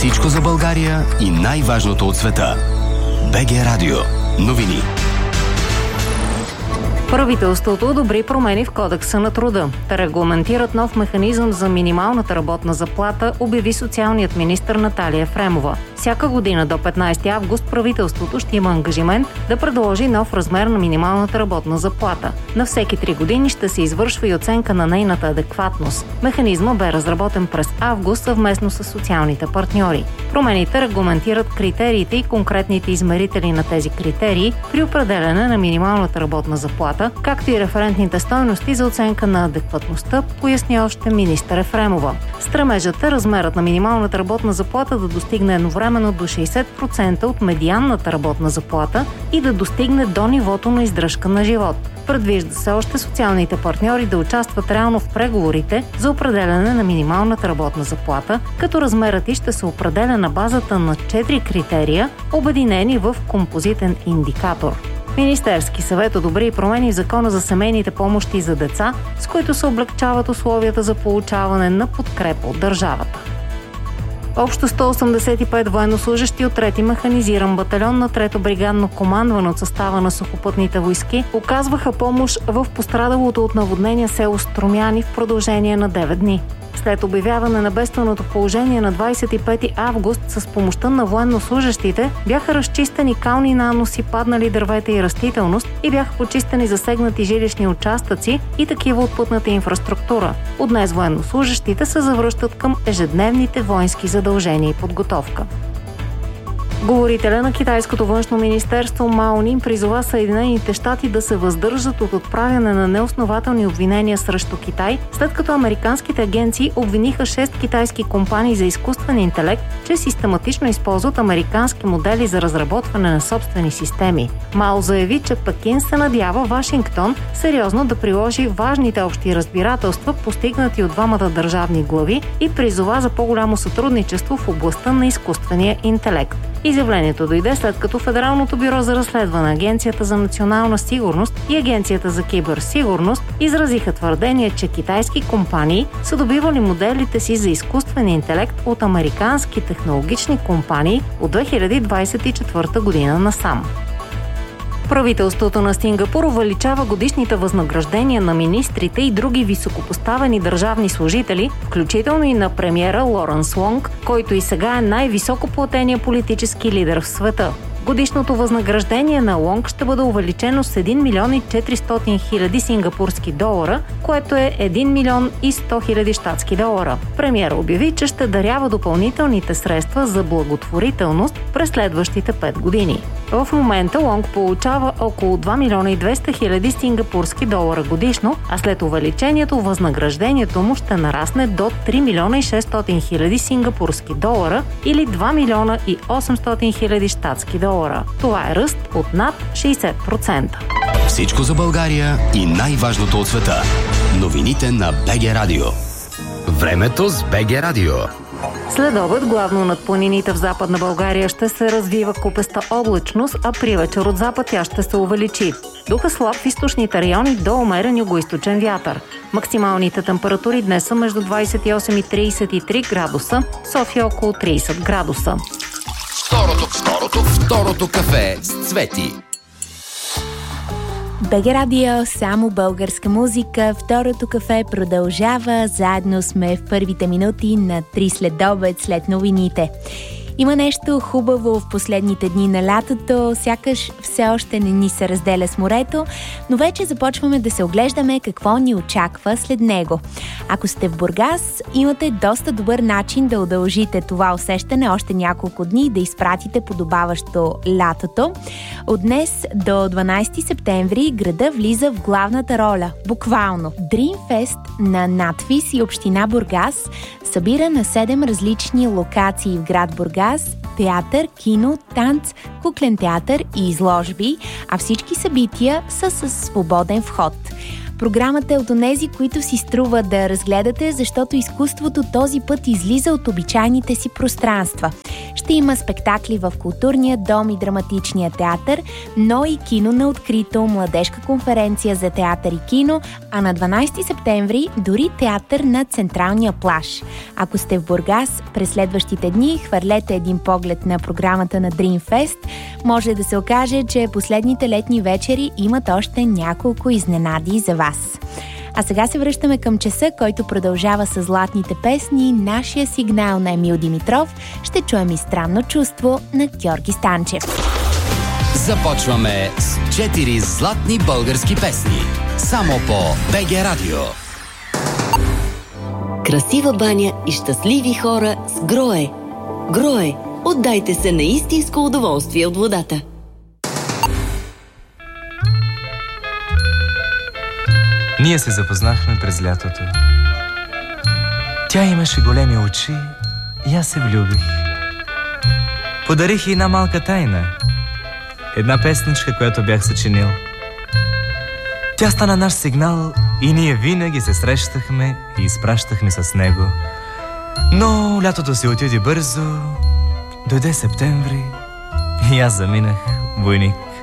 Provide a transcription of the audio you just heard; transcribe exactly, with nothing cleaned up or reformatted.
Всичко за България и най-важното от света. БГ Радио. Новини. Правителството одобри промени в Кодекса на труда. Те регламентират нов механизъм за минималната работна заплата, обяви социалният министър Наталия Ефремова. Всяка година до петнайсети август правителството ще има ангажимент да предложи нов размер на минималната работна заплата. На всеки три години ще се извършва и оценка на нейната адекватност. Механизма бе разработен през август съвместно с социалните партньори. Промените регламентират критериите и конкретните измерители на тези критерии при определяне на минималната работна заплата, както и референтните стойности за оценка на адекватността, поясни още министър Ефремова. Стремежът е размерът на минималната работна заплата да достигне едновременно до шейсет процента от медианната работна заплата и да достигне до нивото на издръжка на живот. Предвижда се още социалните партньори да участват реално в преговорите за определяне на минималната работна заплата, като размерът й ще се определя на базата на четири критерия, обединени в композитен индикатор. Министерски съвет одобри промени в Закона за семейните помощи за деца, с които се облекчават условията за получаване на подкрепа от държавата. Общо сто осемдесет и пет военнослужещи от трети механизиран батальон на трето бригадно командване от състава на сухопътните войски оказваха помощ в пострадалото от наводнение село Струмяни в продължение на девет дни. След обявяване на бедственото положение на двайсет и пети август с помощта на военнослужещите бяха разчистени кални наноси, паднали дървета и растителност и бяха почистени засегнати жилищни участъци и такива от пътната инфраструктура. От днес военнослужещите се завръщат към ежедневните воински задължения и подготовка. Говорителя на китайското външно министерство Мао Нин призова Съединените щати да се въздържат от отправяне на неоснователни обвинения срещу Китай, след като американските агенции обвиниха шест китайски компании за изкуствен интелект, че систематично използват американски модели за разработване на собствени системи. Мао заяви, че Пекин се надява Вашингтон сериозно да приложи важните общи разбирателства, постигнати от двамата държавни глави, и призова за по-голямо сътрудничество в областта на изкуствения интелект. Изявлението дойде след като Федералното бюро за разследване, Агенцията за национална сигурност и Агенцията за киберсигурност изразиха твърдение, че китайски компании са добивали моделите си за изкуствен интелект от американски технологични компании от две хиляди двайсет и четвърта година насам. Правителството на Сингапур увеличава годишните възнаграждения на министрите и други високопоставени държавни служители, включително и на премиера Лоренс Лонг, който и сега е най-високо платения политически лидер в света. Годишното възнаграждение на Лонг ще бъде увеличено с един милион и четиристотин хиляди сингапурски долара, което е един милион и сто хиляди щатски долара. Премиер обяви, че ще дарява допълнителните средства за благотворителност през следващите пет години. В момента Лонг получава около два милиона и двеста хиляди сингапурски долара годишно, а след увеличението възнаграждението му ще нарасне до три милиона и шестстотин хиляди сингапурски долара или два милиона и осемстотин хиляди щатски долара. Това е ръст от над шейсет процента. Всичко за България и най-важното от света. Новините на БГ Радио. Времето с БГ Радио. След обед главно над планините в Западна България ще се развива купеста облачност, а при вечер от запад тя ще се увеличи. Духа слаб в източните райони до умерен югоизточен вятър. Максималните температури днес са между двайсет и осем и трийсет и три градуса, София около трийсет градуса. Второто, второто, второто кафе с Цвети. БГ Радио, само българска музика. Второто кафе продължава. Заедно сме в първите минути на три следобед след новините. Има нещо хубаво в последните дни на лятото, сякаш все още не ни се разделя с морето, но вече започваме да се оглеждаме какво ни очаква след него. Ако сте в Бургас, имате доста добър начин да удължите това усещане още няколко дни, да изпратите подобаващо лятото. От днес до дванайсети септември града влиза в главната роля. Буквално. Dreamfest на Надфис и община Бургас събира на седем различни локации в град Бургас театър, кино, танц, куклен театър и изложби, а всички събития са със свободен вход. Програмата е от онези, които си струва да разгледате, защото изкуството този път излиза от обичайните си пространства. Ще има спектакли в Културния дом и Драматичния театър, но и кино на открито, младежка конференция за театър и кино, а на дванадесети септември дори театър на Централния плаж. Ако сте в Бургас, през следващите дни хвърлете един поглед на програмата на Dreamfest. Може да се окаже, че последните летни вечери имат още няколко изненади за вас. А сега се връщаме към часа, който продължава с златните песни. Нашия сигнал на Емил Димитров. Ще чуем и Странно чувство на Георги Станчев. Започваме с четири златни български песни. Само по БГ Радио. Красива баня и щастливи хора с Грое. Грое. Отдайте се на истинско удоволствие от водата. Ние се запознахме през лятото. Тя имаше големи очи и аз се влюбих. Подарих й една малка тайна. Една песничка, която бях съчинил. Тя стана наш сигнал и ние винаги се срещахме и изпращахме с него. Но лятото си отиде бързо, дойде септември и аз заминах войник.